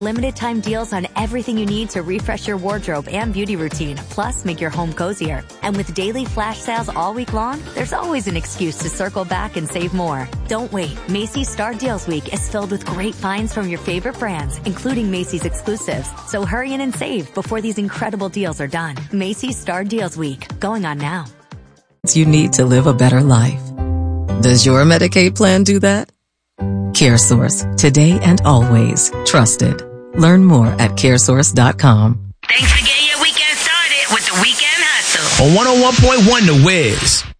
Limited time deals on everything you need to refresh your wardrobe and beauty routine, plus make your home cozier. And with daily flash sales all week long, there's always an excuse to circle back and save more. Don't wait. Macy's Star Deals Week is filled with great finds from your favorite brands, including Macy's exclusives. So hurry in and save before these incredible deals are done. Macy's Star Deals Week, going on now. You need to live a better life. Does your Medicaid plan do that? CareSource, today and always trusted. Learn more at caresource.com. Thanks for getting your weekend started with the Weekend Hustle. On 101.1 The Wiz.